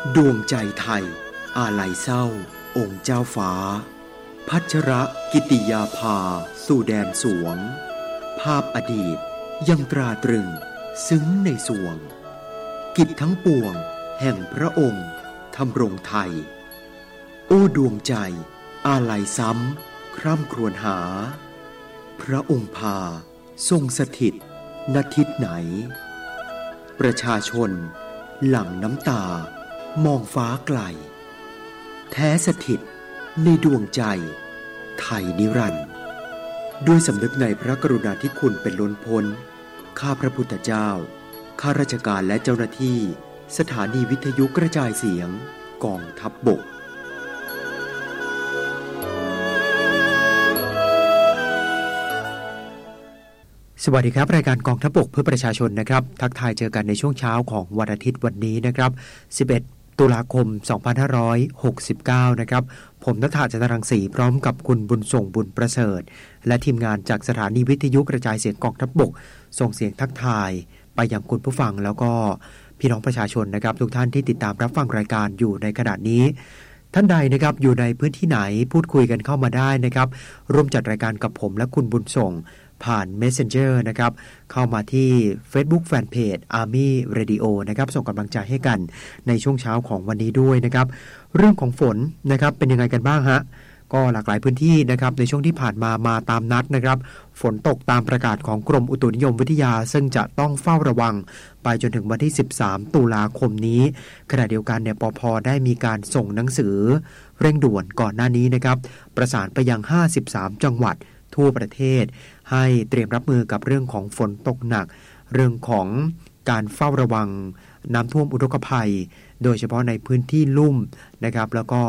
ดวงใจไทยอาลัยเศร้าองค์เจ้าฟ้าพัชรกิติยาภาสู่แดนสวงภาพอดีตยังตราตรึงซึ้งในสวงกิจทั้งปวงแห่งพระองค์ทำรงไทยโอ้ดวงใจอาลัยซ้ำคร่ำครวญหาพระองค์พาทรงสถิตณทิศไหนประชาชนหลั่งน้ำตามองฟ้าไกลแท้สถิตในดวงใจไทยนิรันดร์ด้วยสำนึกในพระกรุณาธิคุณเป็นล้นพ้นข้าพระพุทธเจ้าข้าราชการและเจ้าหน้าที่สถานีวิทยุกระจายเสียงกองทัพบกสวัสดีครับรายการกองทัพบกเพื่อประชาชนนะครับทักทายเจอกันในช่วงเช้าของวันอาทิตย์วันนี้นะครับ11ตุลาคม2569นะครับผมณัฐา จันทรังสีพร้อมกับคุณบุญส่งบุญประเสริฐและทีมงานจากสถานีวิทยุกระจายเสียงกองทัพบกส่งเสียงทักทายไปยังคุณผู้ฟังแล้วก็พี่น้องประชาชนนะครับทุกท่านที่ติดตามรับฟังรายการอยู่ในขณะนี้ท่านใดนะครับอยู่ในพื้นที่ไหนพูดคุยกันเข้ามาได้นะครับร่วมจัดรายการกับผมและคุณบุญส่งผ่าน Messenger นะครับเข้ามาที่ Facebook Fanpage Army Radio นะครับส่งกำลังใจให้กันในช่วงเช้าของวันนี้ด้วยนะครับเรื่องของฝนนะครับเป็นยังไงกันบ้างฮะก็หลากหลายพื้นที่นะครับในช่วงที่ผ่านมาตามนัดนะครับฝนตกตามประกาศของกรมอุตุนิยมวิทยาซึ่งจะต้องเฝ้าระวังไปจนถึงวันที่13ตุลาคมนี้ขณะเดียวกันเนี่ยปภ.ได้มีการส่งหนังสือเร่งด่วนก่อนหน้านี้นะครับประสานไปยัง53จังหวัดทั่วประเทศให้เตรียมรับมือกับเรื่องของฝนตกหนักเรื่องของการเฝ้าระวังน้ำท่วมอุทกภัยโดยเฉพาะในพื้นที่ลุ่มนะครับแล้วก็